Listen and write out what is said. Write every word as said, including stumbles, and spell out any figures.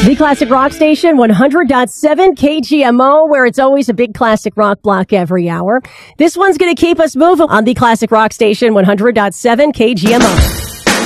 The Classic Rock Station, one hundred point seven K G M O, where it's always a big classic rock block every hour. This one's going to keep us moving on the Classic Rock Station, one hundred point seven K G M O.